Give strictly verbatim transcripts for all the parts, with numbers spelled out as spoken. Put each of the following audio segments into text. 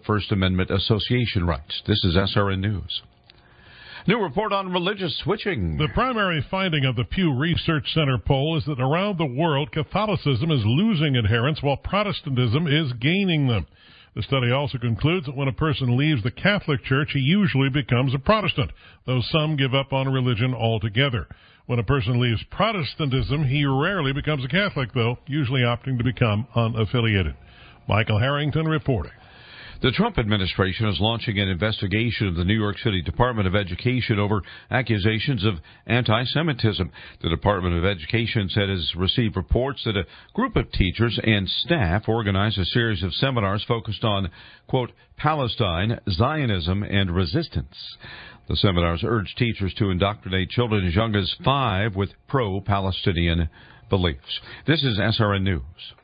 First Amendment association rights. This is S R N News. New report on religious switching. The primary finding of the Pew Research Center poll is that around the world, Catholicism is losing adherents while Protestantism is gaining them. The study also concludes that when a person leaves the Catholic Church, he usually becomes a Protestant, though some give up on religion altogether. When a person leaves Protestantism, he rarely becomes a Catholic, though, usually opting to become unaffiliated. Michael Harrington reporting. The Trump administration is launching an investigation of the New York City Department of Education over accusations of anti-Semitism. The Department of Education said it has received reports that a group of teachers and staff organized a series of seminars focused on, quote, Palestine, Zionism, and resistance. The seminars urge teachers to indoctrinate children as young as five with pro-Palestinian beliefs. This is S R N News.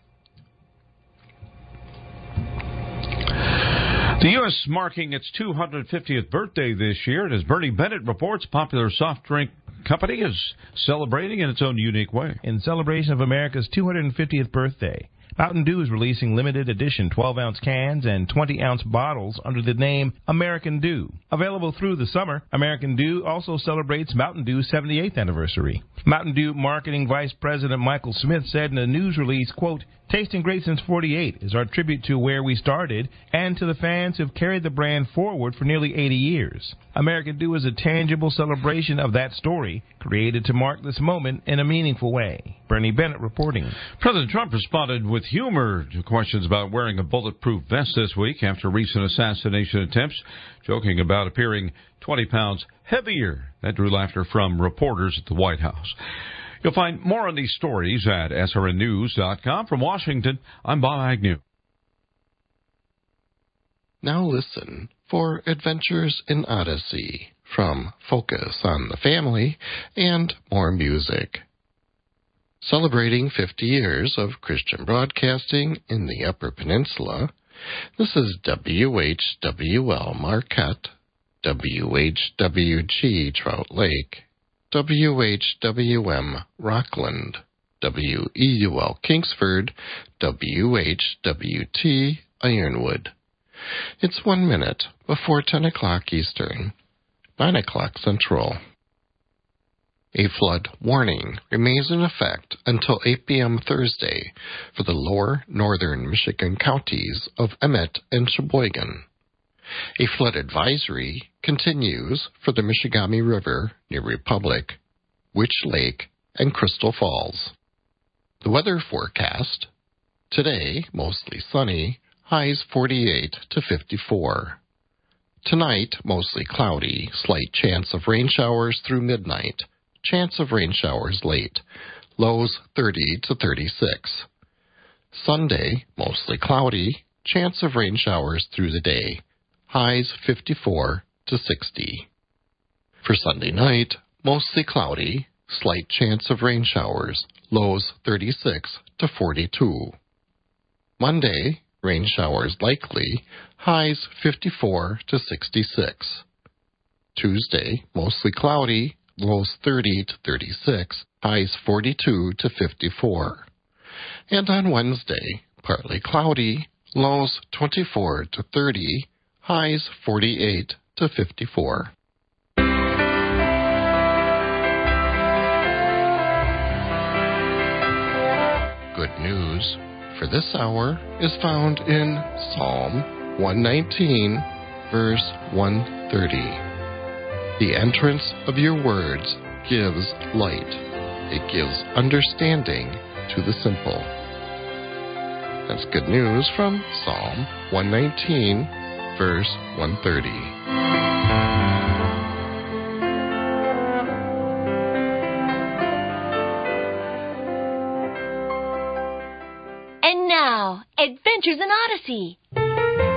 The U S marking its two hundred fiftieth birthday this year, and as Bernie Bennett reports, popular soft drink company is celebrating in its own unique way. In celebration of America's two hundred fiftieth birthday, Mountain Dew is releasing limited edition twelve-ounce cans and twenty-ounce bottles under the name American Dew. Available through the summer, American Dew also celebrates Mountain Dew's seventy-eighth anniversary. Mountain Dew Marketing Vice President Michael Smith said in a news release, quote, Tasting great since forty-eight is our tribute to where we started and to the fans who've carried the brand forward for nearly eighty years. American Dew is a tangible celebration of that story, created to mark this moment in a meaningful way. Bernie Bennett reporting. President Trump responded with humor to questions about wearing a bulletproof vest this week after recent assassination attempts, joking about appearing twenty pounds heavier. That drew laughter from reporters at the White House. You'll find more on these stories at S R N news dot com. From Washington, I'm Bob Agnew. Now listen for Adventures in Odyssey from Focus on the Family and more music. Celebrating fifty years of Christian broadcasting in the Upper Peninsula, this is W H W L Marquette, W H W G Trout Lake, W H W M Rockland, W E U L Kingsford, W H W T Ironwood. It's one minute before ten o'clock Eastern, nine o'clock Central. A flood warning remains in effect until eight p.m. Thursday for the lower northern Michigan counties of Emmett and Sheboygan. A flood advisory continues for the Michigamme River near Republic, Witch Lake, and Crystal Falls. The weather forecast: today, mostly sunny, highs forty-eight to fifty-four. Tonight, mostly cloudy, slight chance of rain showers through midnight, chance of rain showers late, lows thirty to thirty-six. Sunday, mostly cloudy, chance of rain showers through the day, highs fifty-four to sixty. For Sunday night, mostly cloudy, slight chance of rain showers, lows thirty-six to forty-two. Monday, rain showers likely, highs fifty-four to sixty-six. Tuesday, mostly cloudy, lows thirty to thirty-six, highs forty-two to fifty-four. And on Wednesday, partly cloudy, lows twenty-four to thirty, highs forty-eight to fifty-four. Good news for this hour is found in Psalm one nineteen, verse one thirty. The entrance of your words gives light. It gives understanding to the simple. That's good news from Psalm one nineteen, verse one thirty. And now, Adventures in Odyssey